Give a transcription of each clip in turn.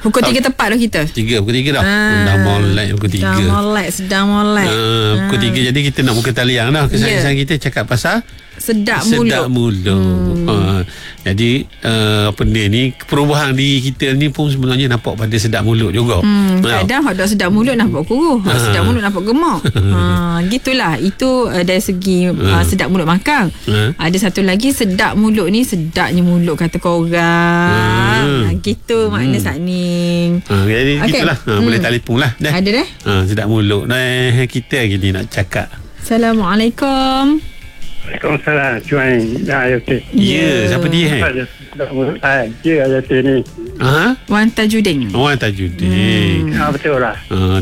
Pukul 3 tepat dah kita. 3, pukul 3 dah. Dah molek pukul 3. Sedang molek. Pukul 3 jadi kita nak buka taliang dah. Kesan-kesan kita cakap pasal sedap mulut. Jadi apa ni perubahan diri kita ni pun sebenarnya nampak pada sedap mulut juga. Kadang hot dog sedap mulut nampak kuruh, sedap mulut nampak gemuk. Gitulah. Itu dari segi sedap mulut makan. Ada satu lagi, sedap mulut ni sedapnya mulut kata korang. Gitu makna Sakning. Jadi gitulah. Boleh telefon lah dah. Ada dah. Sedap mulut. Kita lagi ni nak cakap. Assalamualaikum. Waalaikumsalam. Cuan Ayati. Ya, siapa dia? Dia Ayati ni. Wan Tajudin. Wan Tajudin. Betul lah.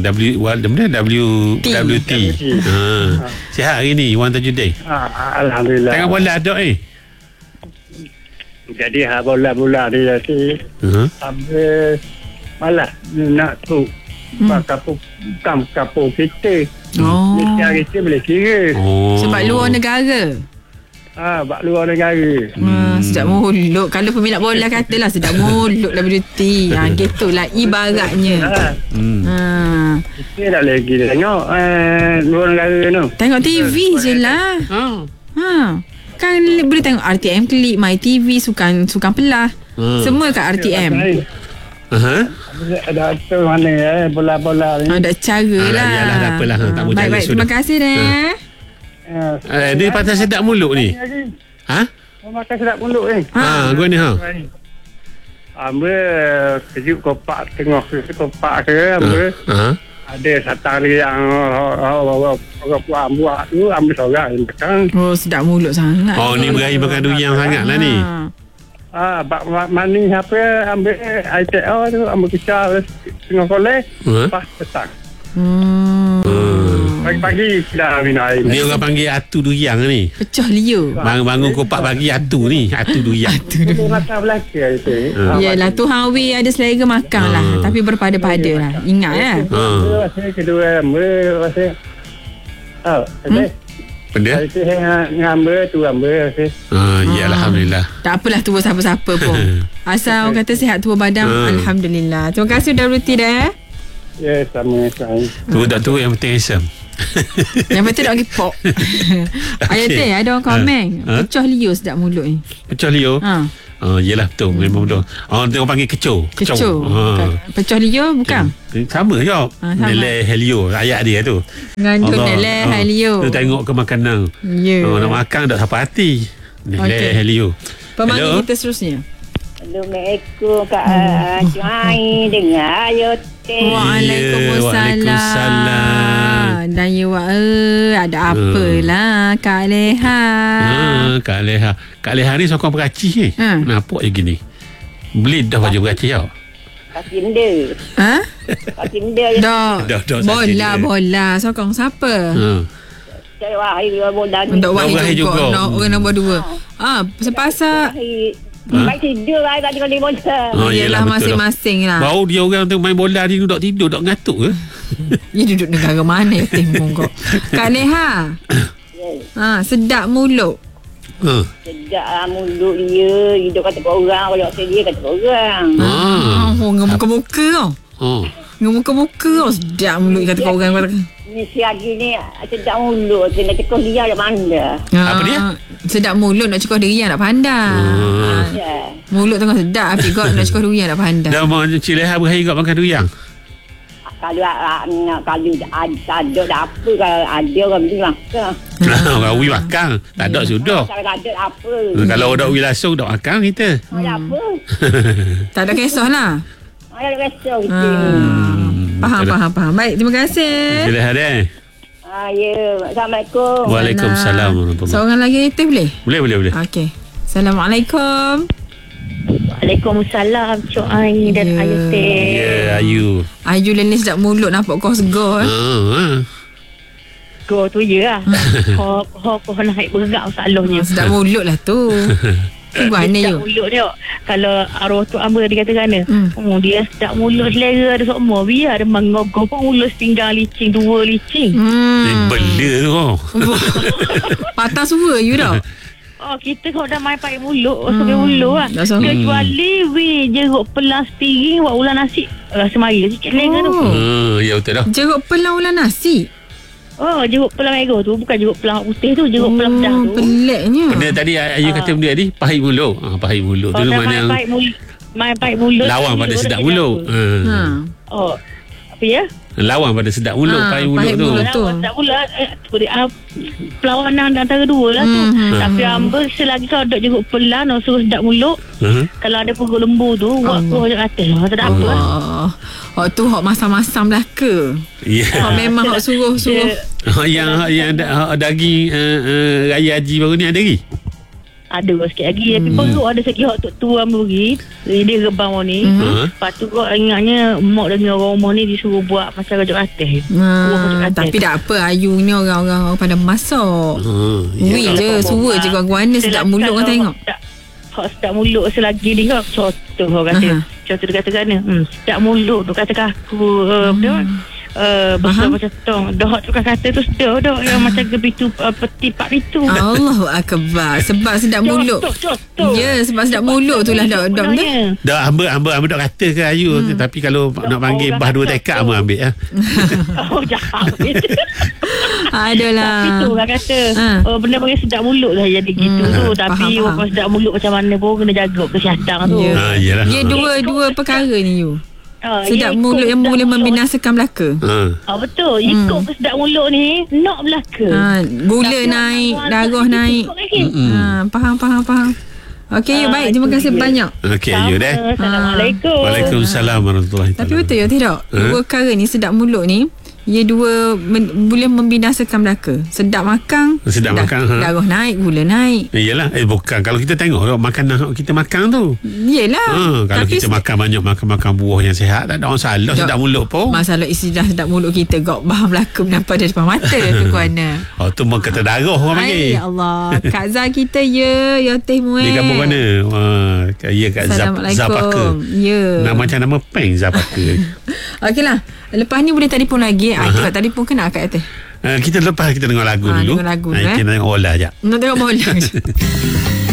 WT. Sihat hari ni Wan Tajudin? Alhamdulillah. Tengah bola ada Jadi bola-bola dia Ayati. Sambil malas nak tu. Kapur kita. Mesti hari tu boleh kira. Sebab luar negara. Bak luar negara. Sedap mulut. Kalau peminat bola katalah sedap mulut lah WT. Gitulah ibaratnya. Kita tak lagi tengok luar negara tu. Tengok TV je lah. Kan boleh tengok RTM Klik, My TV, Sukan Pelah. Semua kat RTM. Ada tu mana bola-bola ni. Ada cara lah. Yalah, tak apalah. Tak mau jalan sudah. Terima kasih dah. Dia pasal sedap mulut ni. Makan sedap mulut ni. Gua ni Ambil kejut kopak tengok kopak ke ambil. Ada satang yang orang buat tu ambil seorang yang makan. Sedap mulut sangat. Ni berani makan durian sangat lah ni. Bak mani apa ambil ITL tu ambil kecil tengah kolej pas petang. Pagi-pagi dah minum air. Ni orang panggil atu durian ni. Pecah liur. Bangun kopak pagi atu ni. Atu durian. Itu makan belaka itu. Yalah, Tuhan we ada selera makan lah. Tapi berpada-pada lah. Ingat lah. Kedua rasa Benda? Itu saya ngambil tu ambil. Ya, Alhamdulillah. Tak apalah tua siapa-siapa pun. Asal orang kata sihat tua badan. Alhamdulillah. Terima kasih WT dah. Ya, sama. Tua tak tua yang penting handsome. Yang penting nak pergi pop. Ayat ada orang komen. Pecah liur sedap mulut ni. Pecah liur? Yelah betul. Memang betul. Orang panggil kecoh. Pecah liur bukan? Sama je. Nilai helio. Ayat dia tu. Ngandung nilai helio. Tu tengok ke makanan. Nak makan tak sampai hati. Nilai helio. Pemanggil kita seterusnya. Assalamualaikum Kak Cuai. Dengar Ayati. Waalaikumsalam. Dan you ada apalah Kak Leha. Kak Leha ni sokong peracih ni. Nampak je gini. Beli dah baju peracih tau. Kak Tinda. Kak Tinda je. Dah. Bola. Sokong siapa? Saya Wahid bola ni. Untuk Wahid juga. Orang nombor 2. Sepasal baik tidur lah tak tengok bola. Yelah masing-masing lah. Baru dia orang tu main bola ni duduk tidur, duduk ngatuk ke? Dia duduk negara mana tengok kau. Kak Leha. Sedap mulut. Sedap lah mulut dia. Hidup kata orang. Kalau dia kata orang. Ngemuka-muka tau. Ngemuka-muka tau. Sedap mulut kata orang. Ni siagi ni sedap mulut. Nak cekah dia nak pandai. Apa dia? Sedap mulut nak cekah durian nak pandai. Mulut tengah sedap. Tapi kau nak cekah durian nak pandai. Dah mau Cik Leha berhari kau makan durian? Kalau ada apa kalau ada orang beli makan. Orang Wi makan. Tak ada sudah. Kalau ada apa. Kalau ada Wi langsung tak makan kita. Ada apa. Tak ada kisah lah. Ada kisah. Faham. Baik, terima kasih. Cik Leha deh. Ya. Assalamualaikum. Waalaikumsalam. Seorang lagi itu boleh? Boleh. Okey. Assalamualaikum. Waalaikumsalam Cuai dan Ayati. Ya, Ayu. Ayu ni sedap mulut nampak kau segar. Kau tu je lah. Kau naik bergerak masalahnya. Sedap mulut lah tu. Gimana you? Sedap mulut tengok. Kalau arwah tu Amba dia kata kan. Dia sedap mulut selera dia semua. Biar dia mengogok pun mulut pinggang licin, 2 licin. Bela tu kau. Patah suara you dah. kita kalau dah main pakai mulut, sampai mulut lah. Kecuali jeruk pelang sepiring buat ulang nasi. Rasa mari sikit lengah tu. Ya betul dah. Jeruk pelang ulang nasi. Jeruk pelang merah tu. Bukan jeruk pelang putih tu. Jeruk pelang pedah tu. Peliknya. Benda tadi Ayu kata benda tadi pahit mulut. Pahit mulut tu mana main pahit mulut. lawan pada sedap mulut. Apa ya? Lawan pada sedap mulut, pahit mulut tu. Sedap mulut. Perlawanan antara dua lah tu. Tapi hamba selagi kau duduk jeruk pelang suruh sedap mulut. Kalau ada perut lembu tu buat kuah je kata. Tak ada apa lah. Tu hok masam-masam Melaka. Memang hok suruh. Yang daging raya haji baru ni ada lagi? Ada sikit lagi. Tapi perut ada sikit hok tua beri. Dia rebang ni. Lepas tu kau ingatnya mak dengan orang rumah ni disuruh buat macam rajak atas. Tapi tak apa, Ayu ni orang-orang pada masak. Wui je, suruh je gua-gua sedap mulut orang tengok. Hak sedap mulut selagi dia contoh orang kata. Contoh dia kata kan sedap mulut tu kata kaku besar macam tong. Dah tukar kata tu sedar dah yang macam gebitu peti pak itu. Allahu akbar. Sebab sedap mulut. Ya, sebab sedap mulut tu lah dok benda. Dah hamba dak kata ke Ayu, tapi kalau nak panggil bah dua tekak hamba ambil ya. Jahat. Adalah. Tapi tu orang kata benda panggil sedap mulut lah jadi gitu tu. Tapi orang sedap mulut macam mana pun kena jaga kesihatan tu. Yalah. Dia dua perkara ni you. Sedap mulut yang boleh membinasakan belaka. Betul. Ikut sedap mulut ni nak belaka. Gula naik, darah naik. Faham. Okey, baik. Terima kasih banyak. Okey, you deh. Assalamualaikum. Waalaikumsalam warahmatullahi wabarakatuh. Tapi betul ya tidak? Dua perkara ni sedap mulut ni ia dua boleh membinasakan belaka. Sedap makan, darah naik, gula naik. Iyalah, bukan kalau kita tengok makanan kita makan tu. Yelah. Kalau kita makan banyak makan buah yang sihat, tak ada masalah sedap mulut pun. Masalah istilah sedap mulut kita gak bahan belaka menampak dari depan mata tu kuana. Tu mengkata darah orang panggil. Ya Allah. Kak Zah kita ya teh muat. Di kampung mana? Ya kat Zapaka. Ya. Nama macam nama Peng Zapaka. Okeylah. Lepas ni boleh telefon lagi. Akak telefon ke nak akak teh? Kita lepas kita dengar lagu dulu. Dengar lagu kita tengok bola sekejap. Nak tengok bola.